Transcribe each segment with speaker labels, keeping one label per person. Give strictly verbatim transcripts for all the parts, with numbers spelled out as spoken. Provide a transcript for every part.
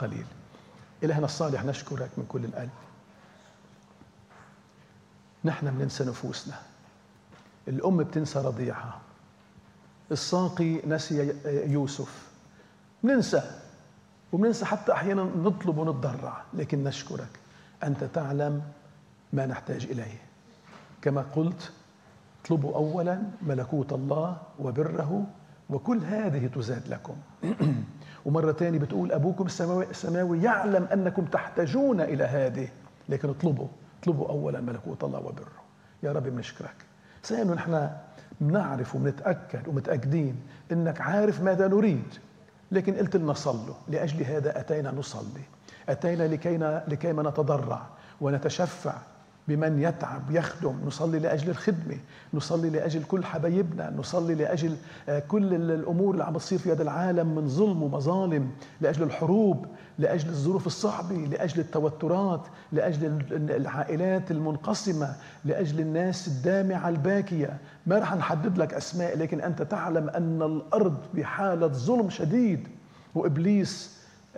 Speaker 1: قليل. إلهنا الصالح نشكرك من كل القلب. نحن بننسى نفوسنا، الأم بتنسى رضيعها، الساقي نسي يوسف، بننسى وبننسى حتى أحيانا نطلب ونتضرع، لكن نشكرك أنت تعلم ما نحتاج إليه. كما قلت اطلبوا أولا ملكوت الله وبره وكل هذه تزاد لكم. ومرة تاني بتقول أبوكم السماوي يعلم أنكم تحتاجون إلى هذه، لكن اطلبوا اطلبوا أولا ملكوت الله وبره. يا رب بنشكرك سأنه نحن بنعرف ومنتأكد ومتأكدين أنك عارف ماذا نريد، لكن قلت لنا صلوا. لأجل هذا أتينا نصلي، أتينا لكينا لكيما نتضرع ونتشفع بمن يتعب يخدم. نصلي لأجل الخدمة، نصلي لأجل كل حبايبنا، نصلي لأجل كل الأمور اللي عم بتصير في هذا العالم من ظلم ومظالم، لأجل الحروب، لأجل الظروف الصعبة، لأجل التوترات، لأجل العائلات المنقسمة، لأجل الناس الدامعة الباكية. ما رح نحدد لك أسماء، لكن أنت تعلم أن الأرض بحالة ظلم شديد، وإبليس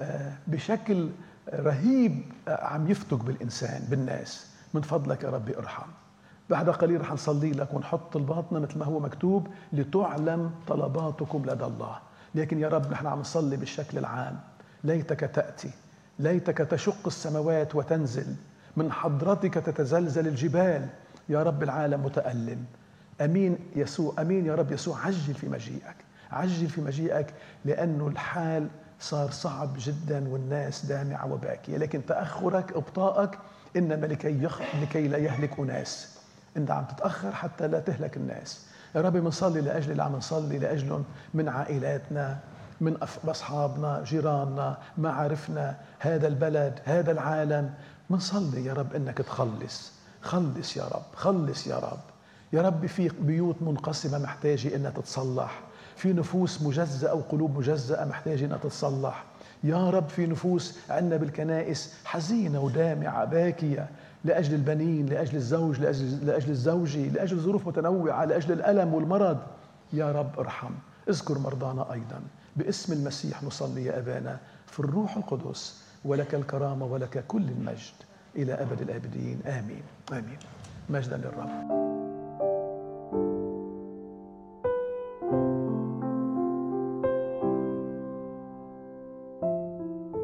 Speaker 1: بشكل رهيب عم يفتك بالإنسان بالناس. من فضلك يا ربي ارحم. بعد قليل رح نصلي لك ونحط طلباتنا مثل ما هو مكتوب لتعلم طلباتكم لدى الله. لكن يا رب نحن عم نصلي بالشكل العام. ليتك تأتي، ليتك تشق السماوات وتنزل، من حضرتك تتزلزل الجبال. يا رب العالم متألم. أمين يسوع، أمين يا رب يسوع. عجل في مجيئك، عجل في مجيئك، لأنه الحال صار صعب جدا والناس دامعة وباكية. لكن تأخرك إبطائك إنما لكي, يخ... لكي لا يهلك أناس. أنت عم تتأخر حتى لا تهلك الناس. يا رب منصلي لأجل اللي عم نصلي لأجلهم من عائلاتنا، من أصحابنا، جيراننا، معارفنا، هذا البلد، هذا العالم. منصلي يا رب إنك تخلص. خلص يا رب، خلص يا رب. يا رب في بيوت منقسمة محتاجة إنها تتصلح، في نفوس مجزأة وقلوب مجزأة محتاجة إنها تتصلح. يا رب في نفوس عندنا بالكنائس حزينة ودامعة باكية لأجل البنين، لأجل الزوج، لأجل, لأجل الزوجة، لأجل ظروف متنوعة، لأجل الألم والمرض. يا رب ارحم، اذكر مرضانا أيضا. باسم المسيح نصلي يا أبانا في الروح القدس، ولك الكرامة ولك كل المجد إلى أبد الآبدين. آمين آمين. مجدا للرب.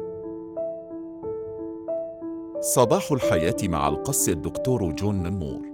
Speaker 2: صباح الحياة مع القس الدكتور جون نمور.